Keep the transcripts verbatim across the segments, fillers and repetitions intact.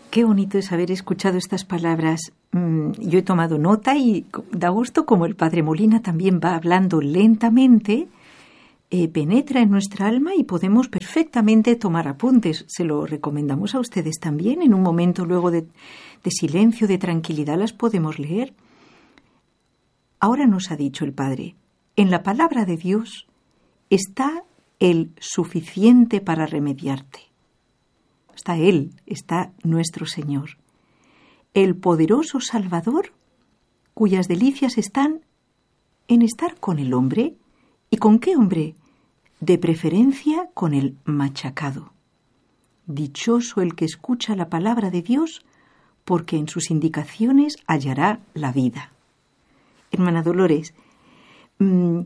Qué bonito es haber escuchado estas palabras. Yo he tomado nota y da gusto como el Padre Molina también va hablando lentamente, eh, penetra en nuestra alma y podemos perfectamente tomar apuntes. Se lo recomendamos a ustedes también. En un momento luego de, de silencio, de tranquilidad, las podemos leer. Ahora nos ha dicho el Padre, en la palabra de Dios está el suficiente para remediarte. Está Él, está nuestro Señor, el poderoso Salvador, cuyas delicias están en estar con el hombre. ¿Y con qué hombre? De preferencia con el machacado. Dichoso el que escucha la palabra de Dios, porque en sus indicaciones hallará la vida. Hermana Dolores, ¿tú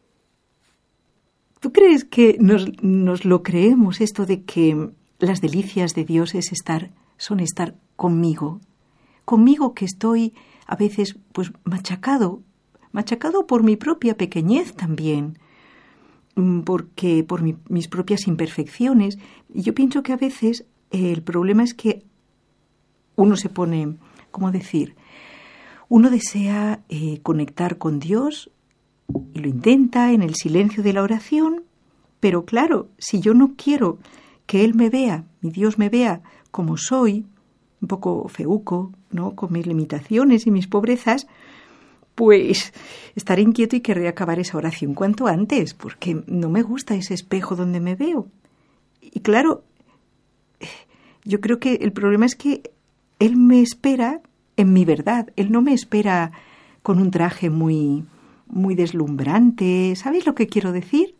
crees que nos, nos lo creemos esto de que las delicias de Dios es estar, son estar conmigo, conmigo que estoy a veces pues machacado, machacado por mi propia pequeñez también, porque por mi, mis propias imperfecciones? Y yo pienso que a veces eh, el problema es que uno se pone, ¿cómo decir? Uno desea eh, conectar con Dios y lo intenta en el silencio de la oración, pero claro, si yo no quiero que Él me vea, mi Dios me vea como soy, un poco feuco, ¿no?, con mis limitaciones y mis pobrezas, pues estaré inquieto y querré acabar esa oración cuanto antes, porque no me gusta ese espejo donde me veo. Y claro, yo creo que el problema es que Él me espera en mi verdad. Él no me espera con un traje muy, muy deslumbrante. ¿Sabéis lo que quiero decir?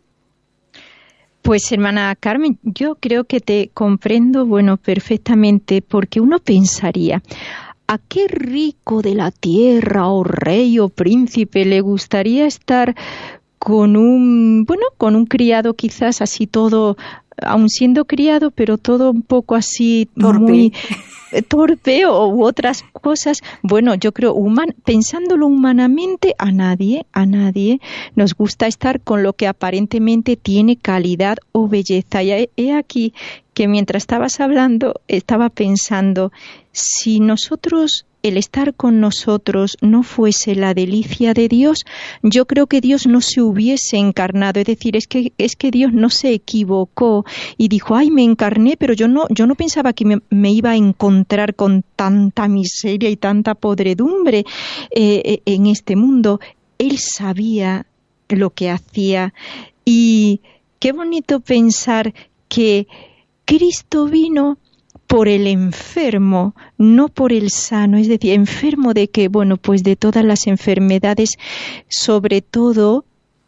Pues, hermana Carmen, yo creo que te comprendo, bueno, perfectamente, porque uno pensaría, ¿a qué rico de la tierra o rey o príncipe le gustaría estar con un, bueno, con un criado quizás así todo, aun siendo criado, pero todo un poco así torpe, muy torpe o u otras cosas? Bueno, yo creo, human, pensándolo humanamente, a nadie, a nadie nos gusta estar con lo que aparentemente tiene calidad o belleza. Y he aquí que mientras estabas hablando, estaba pensando, si nosotros, el estar con nosotros no fuese la delicia de Dios, yo creo que Dios no se hubiese encarnado. Es decir, es que es que Dios no se equivocó y dijo, ay, me encarné, pero yo no yo no pensaba que me, me iba a encontrar con tanta miseria y tanta podredumbre eh, en este mundo. Él sabía lo que hacía y qué bonito pensar que Cristo vino por el enfermo, no por el sano, es decir, enfermo de que, bueno, pues de todas las enfermedades, sobre todo,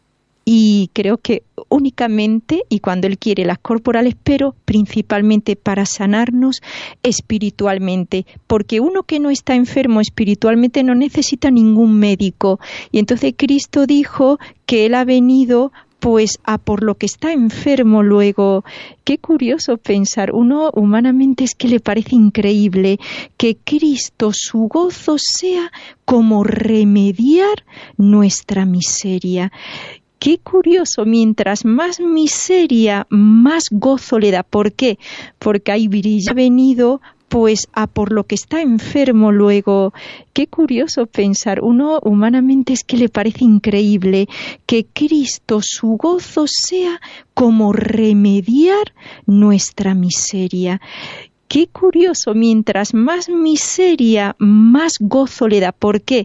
y creo que únicamente, y cuando Él quiere, las corporales, pero principalmente para sanarnos espiritualmente, porque uno que no está enfermo espiritualmente no necesita ningún médico, y entonces Cristo dijo que Él ha venido pues a por lo que está enfermo luego. Qué curioso pensar, uno humanamente es que le parece increíble que Cristo, su gozo sea como remediar nuestra miseria. Qué curioso, mientras más miseria, más gozo le da. ¿Por qué? Porque hay brilla ha venido pues a por lo que está enfermo luego. Qué curioso pensar, uno humanamente es que le parece increíble que Cristo, su gozo sea como remediar nuestra miseria. Qué curioso, mientras más miseria, más gozo le da. ¿Por qué?